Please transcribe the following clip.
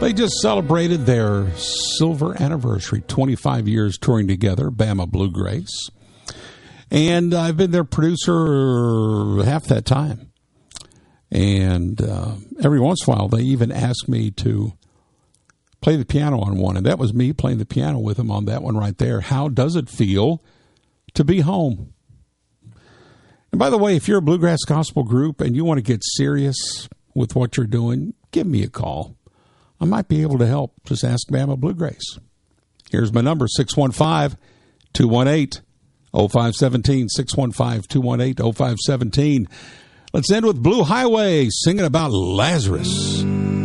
They just celebrated their silver anniversary, 25 years touring together, Bama Bluegrass. And I've been their producer half that time. And every once in a while, they even ask me to play the piano on one. And that was me playing the piano with them on that one right there. How does it feel to be home? And by the way, if you're a bluegrass gospel group and you want to get serious with what you're doing, give me a call. I might be able to help. Just ask Bama Bluegrass. Here's my number, 615-218-0517, 615-218-0517. Let's end with Blue Highway singing about Lazarus.